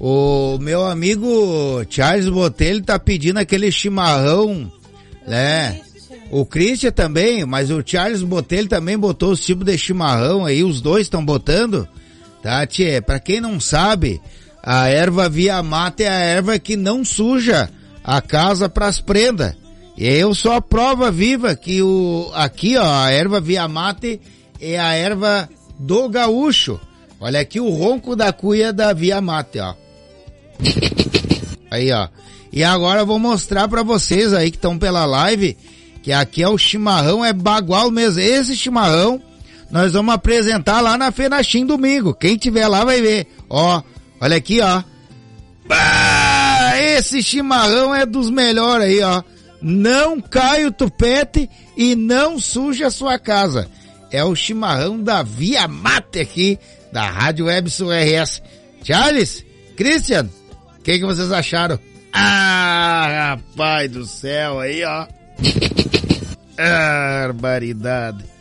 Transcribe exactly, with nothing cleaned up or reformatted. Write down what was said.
O meu amigo Charles Botelho tá pedindo aquele chimarrão, né? O Christian também, mas o Charles Botelho também botou os tipos de chimarrão aí, os dois estão botando, tá, tchê? Pra quem não sabe, a erva via mata é a erva que não suja a casa pras prendas. E eu sou a prova viva que o, aqui ó, a erva via mate é a erva do gaúcho. Olha aqui o ronco da cuia da via mate, ó. Aí, ó. E agora eu vou mostrar pra vocês aí que estão pela live, que aqui é o chimarrão, é bagual mesmo. Esse chimarrão nós vamos apresentar lá na Fenachim domingo. Quem tiver lá vai ver. Ó, olha aqui, ó. Bah, esse chimarrão é dos melhores aí, ó. Não cai o tupete e não suja a sua casa. É o chimarrão da Via Mate aqui, da Rádio Web Sul R S. Charles, Christian, o que, que vocês acharam? Ah, rapaz do céu, aí, ó. Barbaridade.